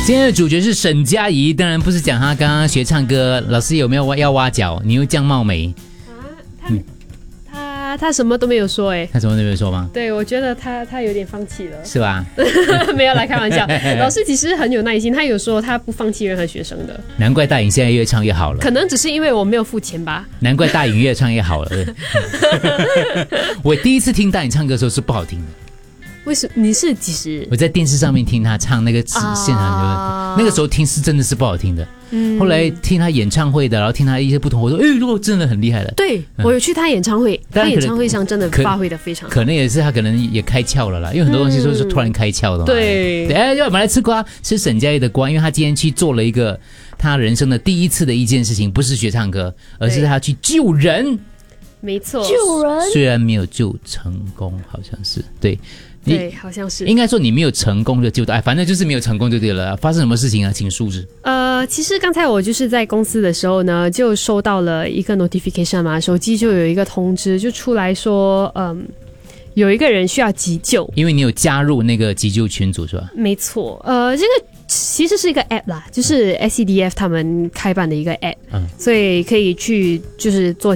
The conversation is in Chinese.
今天的主角是沈佳宜，当然不是讲她刚刚学唱歌，老师有没有要挖角？你又这样貌美他什么都没有说哎， 他什么都没有说吗？ 对，我觉得他有点放弃了， 是吧？ 没有来开玩笑，老师其实很有耐心，他有说他不放弃任何学生的。 难怪大颖现在越唱越好了， 可能只是因为我没有付钱吧。 难怪大颖越唱越好了。我第一次听大颖唱歌的时候是不好听的。 为什么？你是几时？ 我在电视上面听他唱那个现场，那个时候听是真的是不好听的。后来听他演唱会的，然后听他一些不同，我说如果真的很厉害了。 对，我有去他演唱会，他演唱会上真的发挥的非常好。 可能也是他可能也开窍了啦，因为很多东西都是突然开窍的嘛。 对， 要我们来吃瓜，吃沈佳宜的瓜，因为他今天去做了一个他人生的第一次的一件事情，不是学唱歌，而是他去救人。 没错， 救人， 虽然没有救成功，好像是对。 对，好像是。 应该说你没有成功就救到，反正就是没有成功就对了。发生什么事情啊？请述职。 其实刚才我就是在公司的时候呢，就收到了一个 notification 嘛，手机就有一个通知，就出来说，有一个人需要急救。 因为你有加入那个急救群组是吧？ 没错，这个其实是一个 app 啦，就是 SCDF 他们开办的一个 app，所以可以去就是做